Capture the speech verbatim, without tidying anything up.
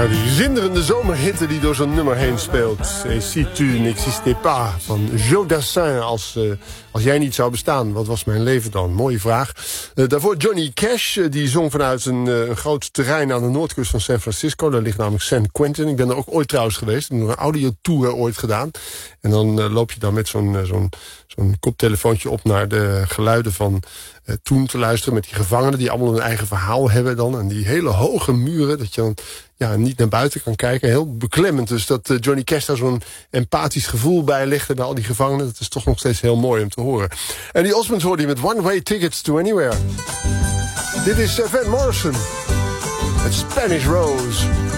Ja, die zinderende zomerhitte die door zo'n nummer heen speelt. Et si tu n'existais pas van Joe Dassin. Als, uh, als jij niet zou bestaan, wat was mijn leven dan? Mooie vraag. Uh, daarvoor Johnny Cash, uh, die zong vanuit een, uh, een groot terrein aan de noordkust van San Francisco. Daar ligt namelijk San Quentin. Ik ben er ook ooit trouwens geweest. Ik heb nog een audiotour ooit gedaan. En dan uh, loop je dan met zo'n uh, zo'n zo'n koptelefoontje op naar de geluiden van uh, toen te luisteren. Met die gevangenen die allemaal hun eigen verhaal hebben dan. En die hele hoge muren, dat je dan ja, niet naar buiten kan kijken. Heel beklemmend dus dat uh, Johnny Cash daar zo'n empathisch gevoel bij legt bij al die gevangenen. Dat is toch nog steeds heel mooi om te horen. En die Osmonds hoorde je met One Way Tickets to Anywhere. Dit is uh, Van Morrison met Spanish Rose.